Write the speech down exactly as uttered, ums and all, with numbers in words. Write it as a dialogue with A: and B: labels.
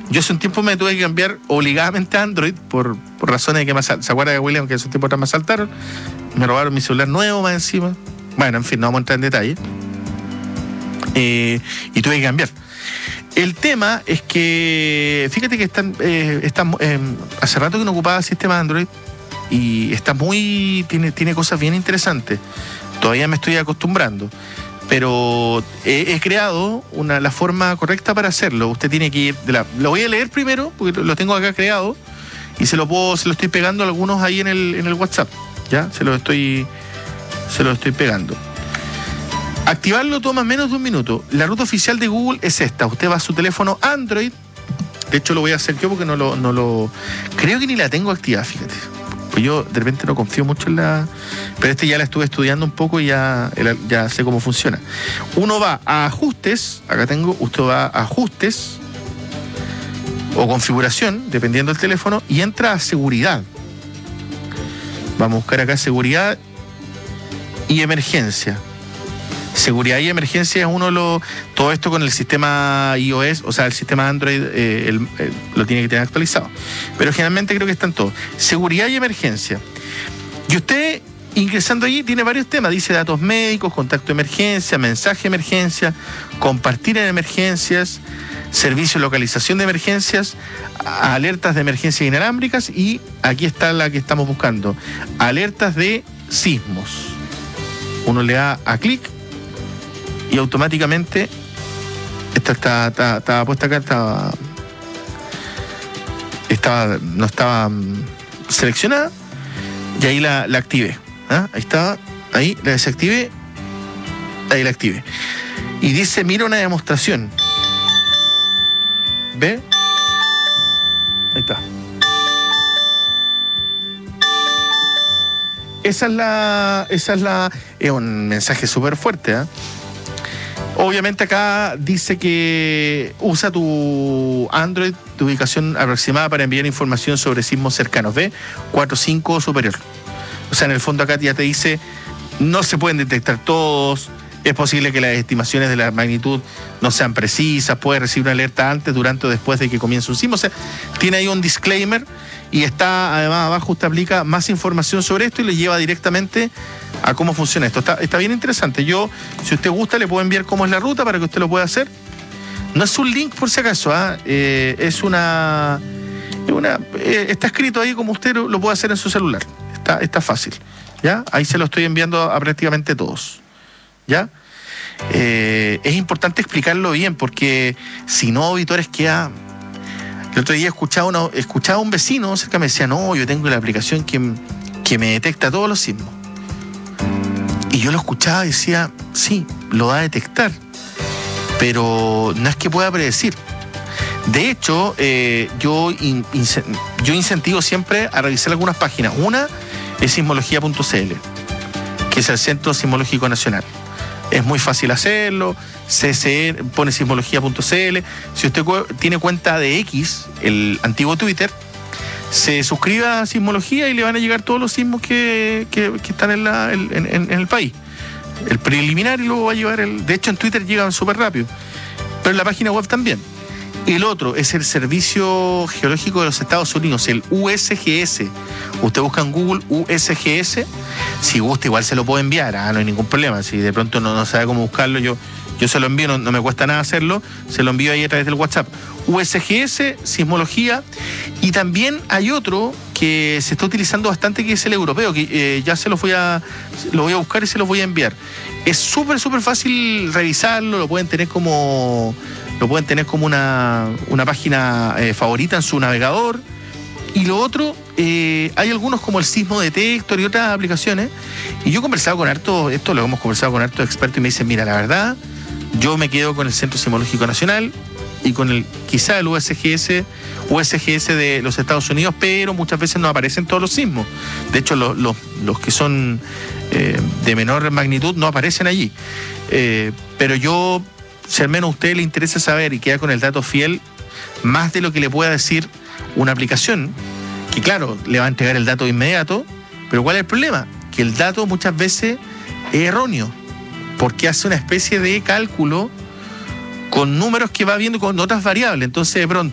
A: Yo hace un tiempo me tuve que cambiar obligadamente a Android por, por razones de que me asal- ¿se acuerda de William que hace un tiempo atrás me asaltaron? Me robaron mi celular nuevo más encima. Bueno, en fin, no vamos a entrar en detalle. Eh, y tuve que cambiar. El tema es que, fíjate que están, eh, están eh, hace rato que no ocupaba el sistema Android y está muy, tiene, tiene cosas bien interesantes. Todavía me estoy acostumbrando, pero he, he creado una, la forma correcta para hacerlo. Usted tiene que ir, de la, lo voy a leer primero, porque lo tengo acá creado, y se lo puedo, se lo estoy pegando a algunos ahí en el, en el WhatsApp, ¿ya? Se lo estoy, se lo estoy pegando. Activarlo toma menos de un minuto. La ruta oficial de Google es esta. Usted va a su teléfono Android. De hecho, lo voy a hacer yo porque no lo, no lo... Creo que ni la tengo activada, fíjate. Pues yo de repente no confío mucho en la... Pero este ya la estuve estudiando un poco y ya, ya sé cómo funciona. Uno va a ajustes. Acá tengo, usted va a ajustes o configuración, dependiendo del teléfono, y entra a seguridad. Vamos a buscar acá seguridad y emergencia. Seguridad y emergencia es uno de los... Todo esto con el sistema iOS, o sea, el sistema Android eh, el, el, lo tiene que tener actualizado. Pero generalmente creo que están todos. Seguridad y emergencia. Y usted, ingresando allí, tiene varios temas. Dice datos médicos, contacto de emergencia, mensaje de emergencia, compartir en emergencias, servicio de localización de emergencias, alertas de emergencias inalámbricas y aquí está la que estamos buscando. Alertas de sismos. Uno le da a clic y automáticamente esta está, está, está puesta acá, estaba, estaba, no estaba seleccionada y ahí la, la activé. ¿Ah? Ahí estaba, ahí la desactivé, ahí la activé. Y dice, mira una demostración. ¿Ve? Ahí está. Esa es la, esa es la, es un mensaje súper fuerte, ¿eh? Obviamente acá dice que usa tu Android, tu ubicación aproximada para enviar información sobre sismos cercanos, ¿ve? cuatro, cinco o superior. O sea, en el fondo acá ya te dice, no se pueden detectar todos, es posible que las estimaciones de la magnitud no sean precisas, puede recibir una alerta antes, durante o después de que comience un sismo. O sea, tiene ahí un disclaimer y está, además, abajo usted aplica más información sobre esto y le lleva directamente a cómo funciona esto. Está, está bien interesante. Yo, si usted gusta, le puedo enviar cómo es la ruta para que usted lo pueda hacer. No es un link por si acaso, ¿eh? Eh, es una... una eh, está escrito ahí como usted lo, lo puede hacer en su celular. Está, está fácil, ¿ya? Ahí se lo estoy enviando a, a prácticamente todos, ¿ya? Eh, es importante explicarlo bien porque si no, auditores, queda... El otro día escuchaba, uno, escuchaba a un vecino cerca, me decía, no, yo tengo la aplicación que, que me detecta todos los sismos. Y yo lo escuchaba y decía, sí, lo va a detectar, pero no es que pueda predecir. De hecho, eh, yo, in, in, yo incentivo siempre a revisar algunas páginas. Una es sismología punto c l, que es el Centro Sismológico Nacional. Es muy fácil hacerlo, C C N, pone sismología punto c l. Si usted tiene cuenta de X, el antiguo Twitter, se suscribe a Sismología y le van a llegar todos los sismos que, que, que están en, la, en, en, en el país. El preliminar y luego va a llevar el... De hecho, en Twitter llegan súper rápido, pero en la página web también. El otro es el Servicio Geológico de los Estados Unidos, el U S G S. Usted busca en Google U S G S. Si gusta, igual se lo puedo enviar, ¿ah? No hay ningún problema. Si de pronto no, no sabe cómo buscarlo, yo, yo se lo envío, no, no me cuesta nada hacerlo. Se lo envío ahí a través del WhatsApp. U S G S, sismología. Y también hay otro que se está utilizando bastante, que es el europeo, que eh, ya se los voy a, lo voy a buscar y se los voy a enviar. Es súper, súper fácil revisarlo, lo pueden tener como... Lo pueden tener como una, una página eh, favorita en su navegador. Y lo otro, eh, hay algunos como el Sismo Detector y otras aplicaciones. Y yo he conversado con hartos, esto lo hemos conversado con hartos expertos y me dicen, mira, la verdad, yo me quedo con el Centro Sismológico Nacional y con el quizá el U S G S, U S G S de los Estados Unidos, pero muchas veces no aparecen todos los sismos. De hecho, los, los, los que son eh, de menor magnitud no aparecen allí. Eh, pero yo... Si al menos a usted le interesa saber y queda con el dato fiel, más de lo que le pueda decir una aplicación, que claro, le va a entregar el dato inmediato, pero ¿cuál es el problema? Que el dato muchas veces es erróneo, porque hace una especie de cálculo con números que va viendo con otras variables. Entonces, de pronto,